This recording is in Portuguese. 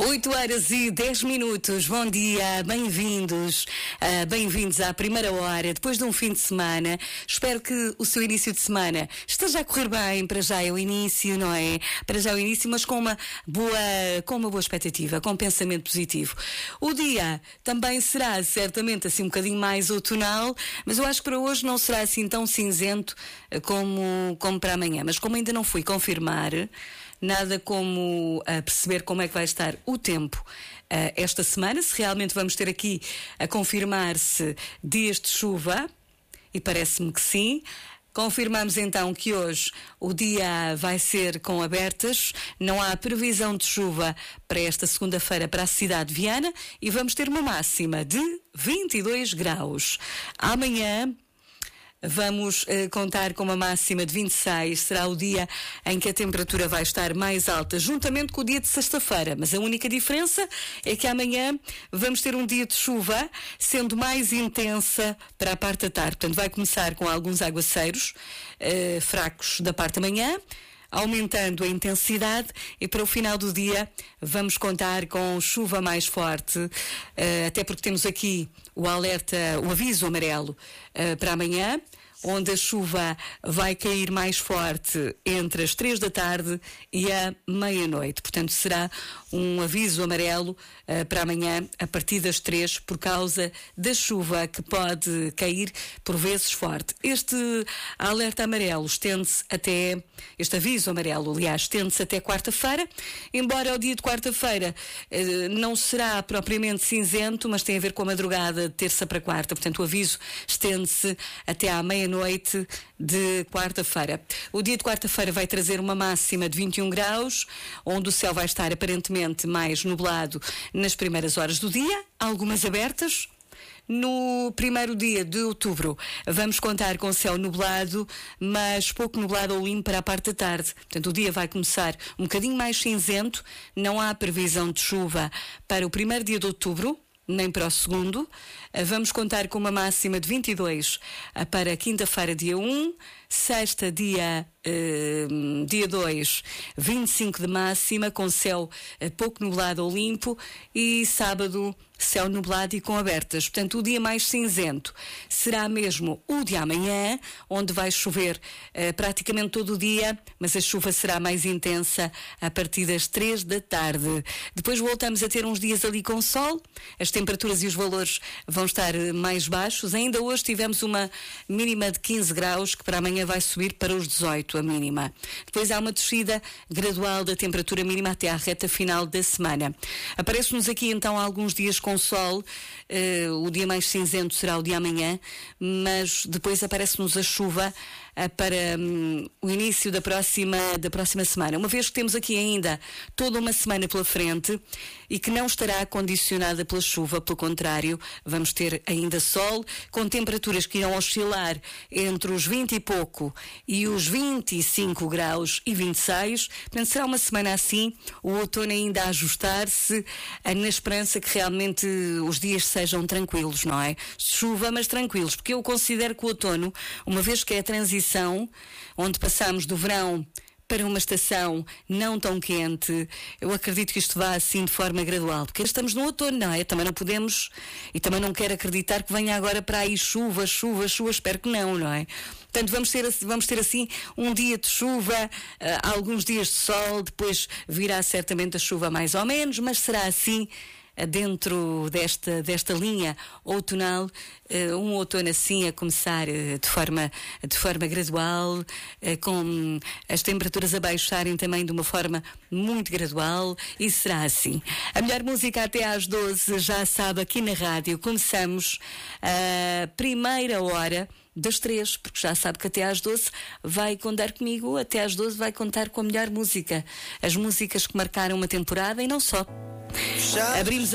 8h10. Bom dia, bem-vindos. Bem-vindos à primeira hora, depois de um fim de semana. Espero que o seu início de semana esteja a correr bem. Para já é o início, não é? Para já é o início, mas com uma boa expectativa, com um pensamento positivo. O dia também será certamente assim um bocadinho mais outonal, mas eu acho que para hoje não será assim tão cinzento como para amanhã. Mas como ainda não fui confirmar, nada como perceber como é que vai estar o tempo esta semana, se realmente vamos ter aqui a confirmar-se dias de chuva, e parece-me que sim. Confirmamos então que hoje o dia vai ser com abertas, não há previsão de chuva para esta segunda-feira para a cidade de Viana e vamos ter uma máxima de 22 graus. Amanhã vamos contar com uma máxima de 26, será o dia em que a temperatura vai estar mais alta, juntamente com o dia de sexta-feira, mas a única diferença é que amanhã vamos ter um dia de chuva, sendo mais intensa para a parte da tarde. Portanto, vai começar com alguns aguaceiros fracos da parte da manhã, aumentando a intensidade, e para o final do dia vamos contar com chuva mais forte, até porque temos aqui o aviso amarelo para amanhã, onde a chuva vai cair mais forte entre as 3 da tarde e a meia-noite. Portanto, será um aviso amarelo para amanhã a partir das 3 por causa da chuva que pode cair por vezes forte. Este alerta amarelo este aviso amarelo, aliás, estende-se até quarta-feira, embora o dia de quarta-feira não será propriamente cinzento, mas tem a ver com a madrugada de terça para quarta. Portanto, o aviso estende-se até à meia-noite de quarta-feira. O dia de quarta-feira vai trazer uma máxima de 21 graus, onde o céu vai estar aparentemente mais nublado nas primeiras horas do dia, algumas abertas. No primeiro dia de outubro vamos contar com céu nublado, mas pouco nublado ou limpo para a parte da tarde. Portanto, o dia vai começar um bocadinho mais cinzento, não há previsão de chuva para o primeiro dia de outubro, nem para o segundo. Vamos contar com uma máxima de 22 para quinta-feira, dia 1, sexta, dia 2, 25 de máxima, com céu pouco nublado ou limpo, e sábado, céu nublado e com abertas. Portanto, o dia mais cinzento será mesmo o de amanhã, onde vai chover praticamente todo o dia, mas a chuva será mais intensa a partir das 3 da tarde. Depois voltamos a ter uns dias ali com sol, as temperaturas e os valores vão estar mais baixos. Ainda hoje tivemos uma mínima de 15 graus, que para amanhã vai subir para os 18, a mínima. Depois há uma descida gradual da temperatura mínima até à reta final da semana. Aparece-nos aqui então alguns dias com sol, o dia mais cinzento será o de amanhã, mas depois aparece-nos a chuva para o início da próxima semana, uma vez que temos aqui ainda toda uma semana pela frente e que não estará condicionada pela chuva. Pelo contrário, vamos ter ainda sol, com temperaturas que irão oscilar entre os 20 e pouco e os 25 graus e 26. Portanto, será uma semana assim, o outono ainda a ajustar-se, na esperança que realmente os dias sejam tranquilos, não é? Chuva, mas tranquilos, porque eu considero que o outono, uma vez que é a transição onde passamos do verão para uma estação não tão quente, eu acredito que isto vá assim de forma gradual, porque estamos no outono, não é? Também não podemos, e também não quero acreditar que venha agora para aí chuva, espero que não é? Portanto, vamos ter assim um dia de chuva, alguns dias de sol, depois virá certamente a chuva mais ou menos, mas será assim dentro desta linha outonal, um outono assim a começar de forma gradual, com as temperaturas a baixarem também de uma forma muito gradual, e será assim. A melhor música até às 12, já sabe, aqui na rádio. Começamos a primeira hora das 3, porque já sabe que até às 12 vai contar comigo, até às 12 vai contar com a melhor música, as músicas que marcaram uma temporada e não só. Abrimos